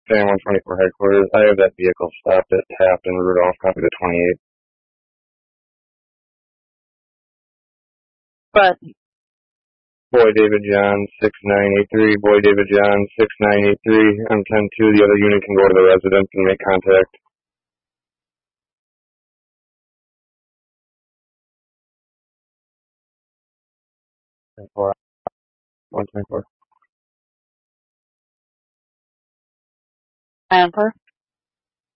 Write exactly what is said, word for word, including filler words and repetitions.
Fan one twenty-four headquarters. I have that vehicle stopped at Taft and Rudolph, copy the twenty-eight. But Boy David John, six nine eight three. Boy David John, six nine eight three. I'm ten two. The other unit can go to the residence and make contact. Four. one twenty-four. Amber.